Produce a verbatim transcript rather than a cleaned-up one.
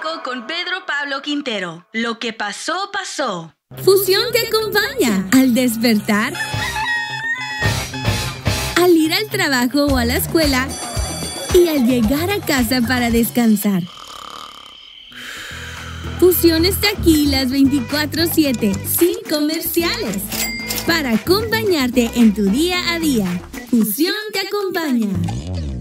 Clásico con Pedro Pablo Quintero. Lo que pasó, pasó. Fusión te acompaña al despertar, al ir al trabajo o a la escuela y al llegar a casa para descansar. Fusión está aquí las veinticuatro siete, sin comerciales, para acompañarte en tu día a día. Fusión te acompaña.